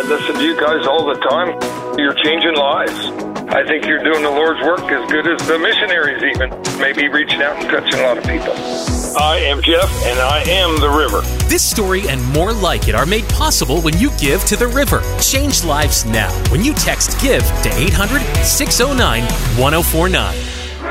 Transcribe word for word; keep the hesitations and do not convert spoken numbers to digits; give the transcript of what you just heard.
I listen to you guys all the time. You're changing lives. I think you're doing the Lord's work as good as the missionaries even. Maybe reaching out and touching a lot of people. I am Jeff, and I am the River. This story and more like it are made possible when you give to the River. Change lives now when you text GIVE to eight hundred, six oh nine, one oh four nine.